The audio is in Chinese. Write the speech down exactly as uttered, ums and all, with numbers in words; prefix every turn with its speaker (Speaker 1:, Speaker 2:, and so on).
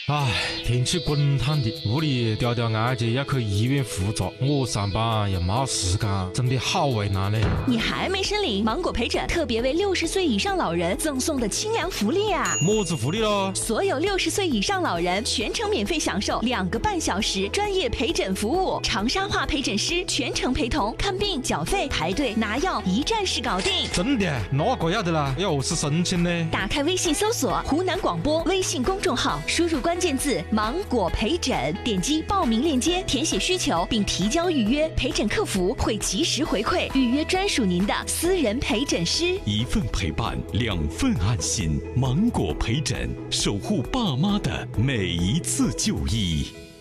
Speaker 1: 唉，天气滚烫的，屋里条条案件要去医院复查，我上班又没时间，真的好为难嘞。
Speaker 2: 你还没申领芒果陪诊特别为六十岁以上老人赠送的清凉福利啊！
Speaker 1: 么子福利咯？
Speaker 2: 所有六十岁以上老人全程免费享受两个半小时专业陪诊服务，长沙话陪诊师全程陪同，看病、缴费、排队、拿药，一站式搞定。
Speaker 1: 真的？那个要得啦，要何是申请呢？
Speaker 2: 打开微信搜索湖南广播微信公众号，输入关键字芒果陪诊，点击报名链接，填写需求并提交预约，陪诊客服会及时回馈，预约专属您的私人陪诊师。
Speaker 3: 一份陪伴，两份安心。芒果陪诊，守护爸妈的每一次就医。